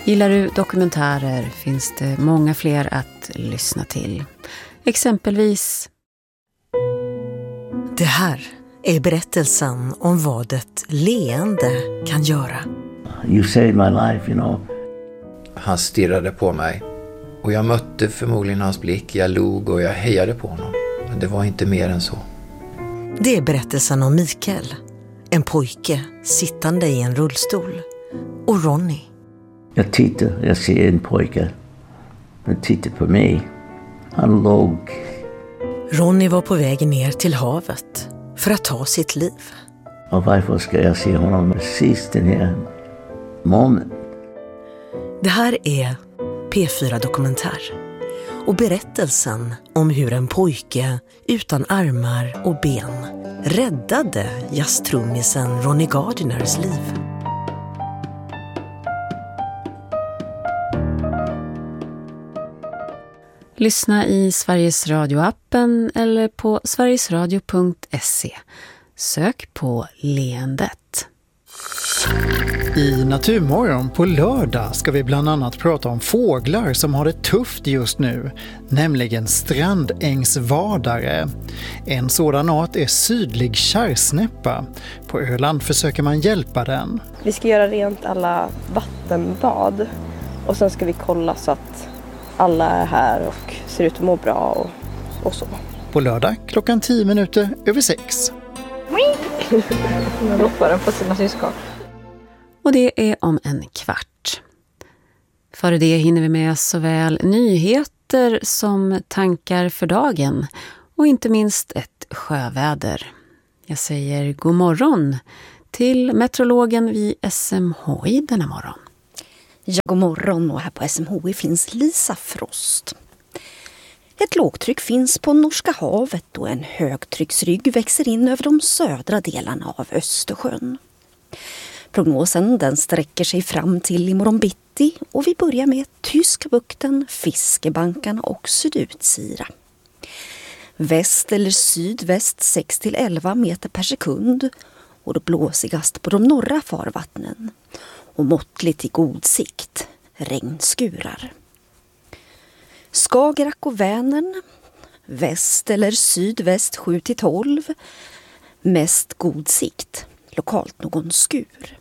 Gillar du dokumentärer finns det många fler att lyssna till. Exempelvis... Det här är berättelsen om vad ett leende kan göra. You saved my life, you know. Han stirrade på mig och jag mötte förmodligen hans blick. Jag log och jag hejade på honom. Men det var inte mer än så. Det är berättelsen om Mikael, en pojke sittande i en rullstol, och Ronny. Jag ser en pojke. Han tittar på mig. Han låg. Ronny var på väg ner till havet för att ta sitt liv. Och varför ska jag se honom precis den här moment? Det här är P4 Dokumentär och berättelsen om hur en pojke utan armar och ben räddade jazztrummisen Ronny Gardiners liv. Lyssna i Sveriges Radio-appen eller på sverigesradio.se. Sök på Leendet. I Naturmorgon på lördag ska vi bland annat prata om fåglar som har det tufft just nu, nämligen strandängsvadare. En sådan art är sydlig kärrsnäppa. På Öland försöker man hjälpa den. Vi ska göra rent alla vattenbad och sen ska vi kolla så att alla är här och ser ut att må bra och så. På lördag 6:10. Nu ropar den på sina syskon. Och det är om en kvart. Före det hinner vi med såväl nyheter som tankar för dagen och inte minst ett sjöväder. Jag säger god morgon till meteorologen vid SMHI denna morgon. Ja, god morgon, och här på SMHI finns Lisa Frost. Ett lågtryck finns på Norska havet och en högtrycksrygg växer in över de södra delarna av Östersjön. Prognosen den sträcker sig fram till imorgon bitti och vi börjar med Tyska bukten, Fiskebankarna och Sydutsira. Väst eller sydväst 6-11 meter per sekund och då blåsigast på de norra farvattnen och måttligt i god sikt, regnskurar. Skagerrak och Vänern, väst eller sydväst 7-12, mest god sikt, lokalt någon skur.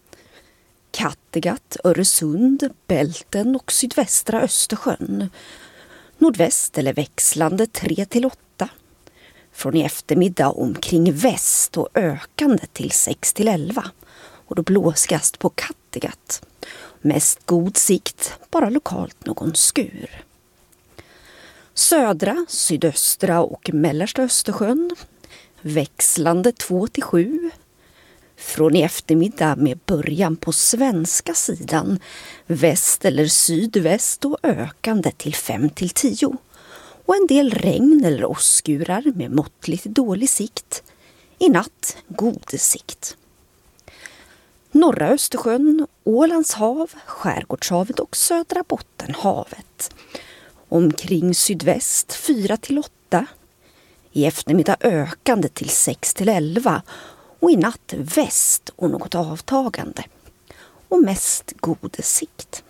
Kattegatt, Öresund, Bälten och sydvästra Östersjön, nordväst eller växlande 3-8, från i eftermiddag omkring väst och ökande till 6-11 och då blåsigast på Kattegatt, mest god sikt, bara lokalt någon skur. Södra, sydöstra och mellersta Östersjön, växlande 2-7. Från i eftermiddag med början på svenska sidan, väst eller sydväst och ökande till 5-10. Och en del regn eller åskurar med måttligt dålig sikt. I natt god sikt. Norra Östersjön, Ålands hav, Skärgårdshavet och södra Bottenhavet. Omkring sydväst 4-8. I eftermiddag ökande till 6-11 och i natt väst och något avtagande. Och mest god sikt.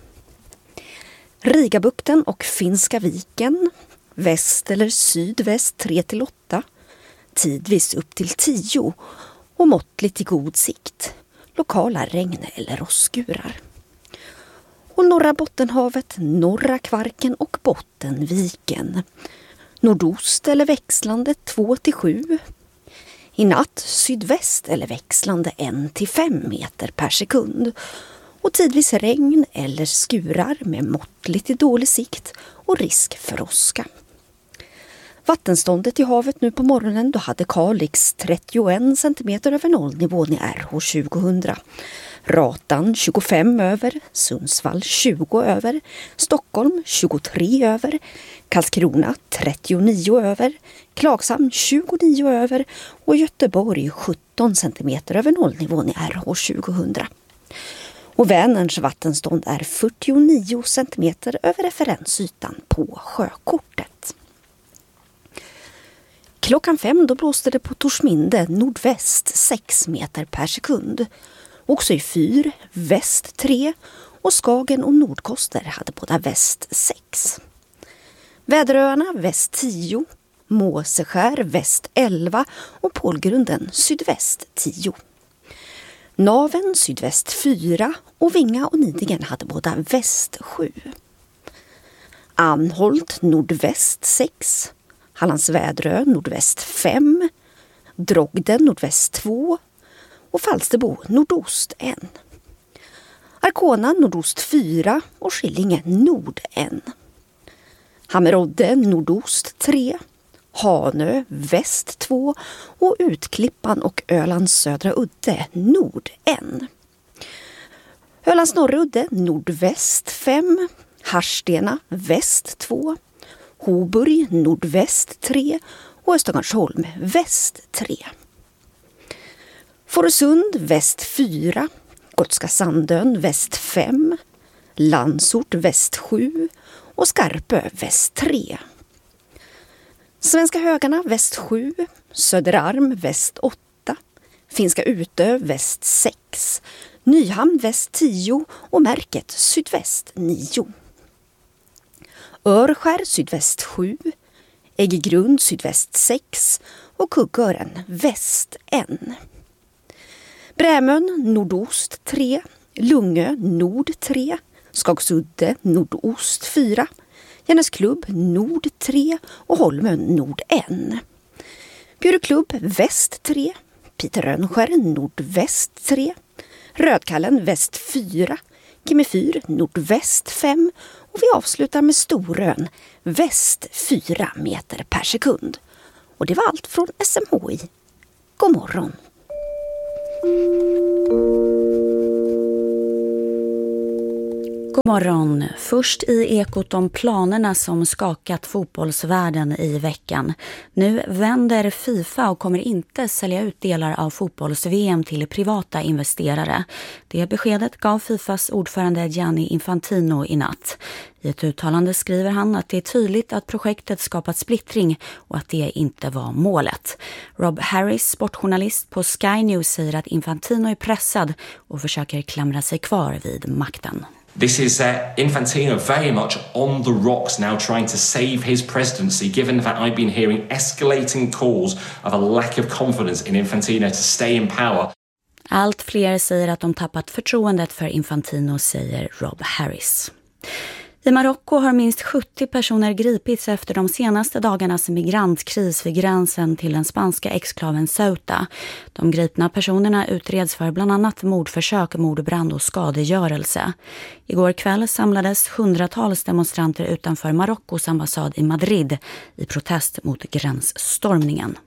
Rigabukten och Finska viken, väst eller sydväst 3-8. Tidvis upp till 10 och måttligt i god sikt. Lokala regn eller åskurar. Och norra Bottenhavet, norra Kvarken och Bottenviken. Nordost eller växlande 2-7. I natt sydväst eller växlande 1-5 meter per sekund. Och tidvis regn eller skurar med måttligt i dålig sikt och risk för åska. Vattenståndet i havet nu på morgonen, då hade Kalix 31 cm över nollnivån i RH 2000. Ratan 25 över, Sundsvall 20 över, Stockholm 23 över, Karlskrona 39 över, Klagshamn 29 över och Göteborg 17 cm över nollnivån i RH 2000. Och Vänerns vattenstånd är 49 cm över referensytan på sjökortet. 5:00 då blåste det på Torsminde nordväst 6 meter per sekund. Också i Fyr, väst 3 och Skagen och Nordkoster hade båda väst 6. Väderöarna väst 10, Måseskär väst 11 och Pålgrunden sydväst 10. Naven sydväst 4 och Vinga och Nidingen hade båda väst 7. Anholt nordväst 6, Hallandsväderö nordväst 5, Drogden nordväst 2 och Falsterbo nordost 1. Arkona nordost 4 och Skillinge nord 1. Hammerodde nordost 3, Hanö väst 2 och Utklippan och Ölands södra udde nord 1. Ölands norra udde nordväst 5, Harstena väst 2, Hoburg nordväst 3 och Östergarnsholm väst 3. Fårösund väst 4, Gotska Sandön väst 5, Landsort väst 7 och Skarpö väst 3. Svenska Högarna väst 7, Söderarm väst 8, Finska Utö väst 6, Nyhamn väst 10 och Märket sydväst 9. Örskär sydväst 7, Äggegrund sydväst 6 och Kuggören väst 1. Brämön nordost 3, Lungö nord 3, Skagsudde nordost 4, Järnäsklubb nord 3 och Holmön nord 1. Bjurklubb väst 3, Piterönskär nordväst 3, Rödkallen väst 4, Kimmefyr nordväst 5 och vi avslutar med Storön väst 4 meter per sekund. Och det var allt från SMHI. God morgon! God morgon. Först i Ekot om planerna som skakat fotbollsvärlden i veckan. Nu vänder FIFA och kommer inte sälja ut delar av fotbolls-VM till privata investerare. Det beskedet gav FIFAs ordförande Gianni Infantino i natt. I ett uttalande skriver han att det är tydligt att projektet skapat splittring och att det inte var målet. Rob Harris, sportjournalist på Sky News, säger att Infantino är pressad och försöker klamra sig kvar vid makten. This is Infantino very much on the rocks now, trying to save his presidency, given that I've been hearing escalating calls of a lack of confidence in Infantino to stay in power. Allt fler säger att de tappat förtroendet för Infantino, säger Rob Harris. I Marocko har minst 70 personer gripits efter de senaste dagarnas migrantkris vid gränsen till den spanska exklaven Ceuta. De gripna personerna utreds för bland annat mordförsök, mordbrand och skadegörelse. Igår kväll samlades hundratals demonstranter utanför Marockos ambassad i Madrid i protest mot gränsstormningen.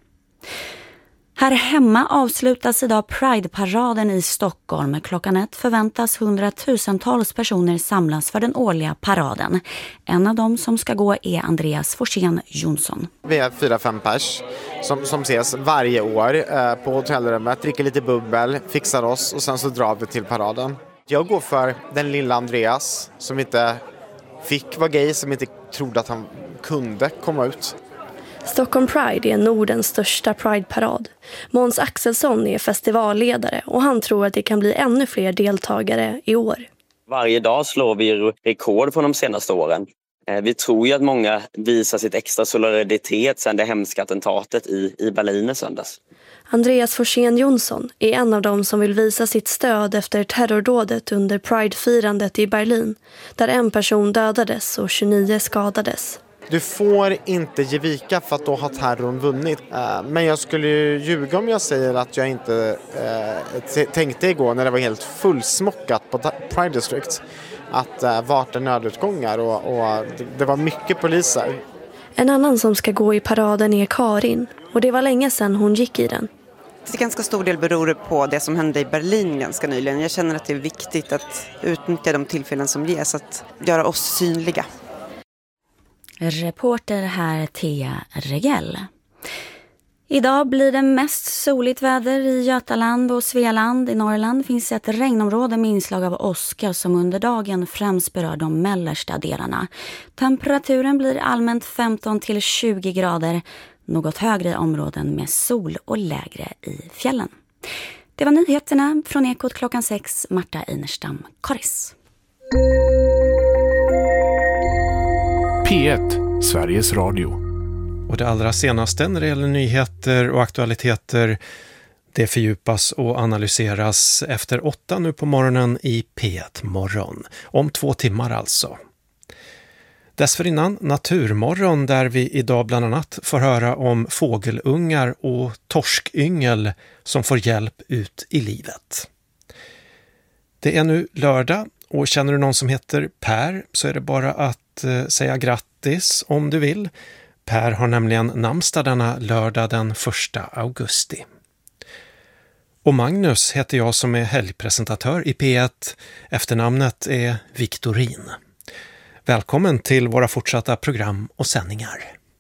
Här hemma avslutas idag Pride-paraden i Stockholm. Klockan 1 förväntas 100-tusentals personer samlas för den årliga paraden. En av dem som ska gå är Andreas Forsén Jonsson. Vi är 4-5 pers som ses varje år på hotellrummet, dricker lite bubbel, fixar oss och sen så drar vi till paraden. Jag går för den lilla Andreas som inte fick vara gay, som inte trodde att han kunde komma ut. Stockholm Pride är Nordens största Pride-parad. Måns Axelsson är festivalledare och han tror att det kan bli ännu fler deltagare i år. Varje dag slår vi rekord från de senaste åren. Vi tror ju att många visar sitt extra solidaritet sedan det hemska attentatet i Berlin i söndags. Andreas Forsén Jonsson är en av dem som vill visa sitt stöd efter terrordådet under Pride-firandet i Berlin, där en person dödades och 29 skadades. Du får inte ge vika för att då har terrorn vunnit. Men jag skulle ljuga om jag säger att jag inte tänkte igår när det var helt fullsmockat på Pride District att vart är nödutgångar och det var mycket poliser. En annan som ska gå i paraden är Karin och det var länge sedan hon gick i den. Till ganska stor del beror på det som hände i Berlin ganska nyligen. Jag känner att det är viktigt att utnyttja de tillfällen som ges, att göra oss synliga. Reporter här Thea Regell. Idag blir det mest soligt väder i Götaland och Svealand. I Norrland finns ett regnområde med inslag av åska som under dagen främst berör de mellersta delarna. Temperaturen blir allmänt 15-20 grader, något högre i områden med sol och lägre i fjällen. Det var nyheterna från Ekot klockan 6. Marta Einerstam, Karis. P1, Sveriges Radio. Och det allra senaste när det gäller nyheter och aktualiteter, det fördjupas och analyseras efter 8 nu på morgonen i P1 Morgon. Om 2 timmar alltså. Dessförinnan Naturmorgon, där vi idag bland annat får höra om fågelungar och torskyngel som får hjälp ut i livet. Det är nu lördag och känner du någon som heter Per så är det bara att säga grattis om du vill. Per har nämligen namnsdag denna lördag den 1 augusti. Och Magnus heter jag som är helgpresentatör i P1. Efternamnet är Victorin. Välkommen till våra fortsatta program och sändningar.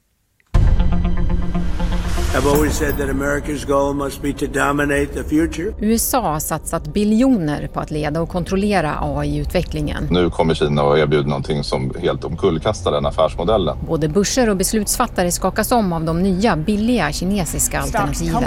I've always said that America's goal must be to dominate the future. USA har satsat biljoner på att leda och kontrollera AI-utvecklingen. Nu kommer Kina och erbjuder någonting som helt omkullkastar den affärsmodellen. Både börser och beslutsfattare skakas om av de nya, billiga kinesiska alternativen.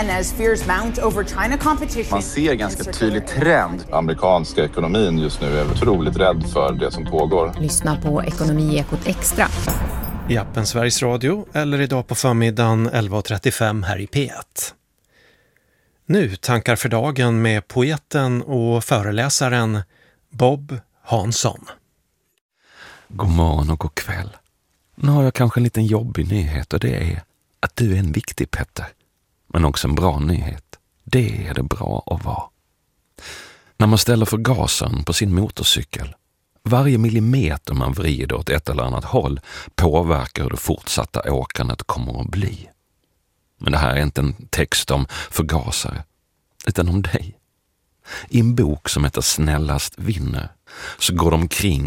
Man ser ganska tydlig trend. Amerikanska ekonomin just nu är otroligt rädd för det som pågår. Lyssna på Ekonomiekot Extra. I appen Sveriges Radio eller idag på förmiddagen 11.35 här i P1. Nu tankar för dagen med poeten och föreläsaren Bob Hansson. God morgon och god kväll. Nu har jag kanske en liten jobbig nyhet och det är att du är en viktig Petter. Men också en bra nyhet. Det är det bra att vara. När man ställer förgasaren på sin motorcykel, varje millimeter man vrider åt ett eller annat håll påverkar hur det fortsatta åkandet kommer att bli. Men det här är inte en text om förgasare, utan om dig. I en bok som heter Snällast vinner så går de omkring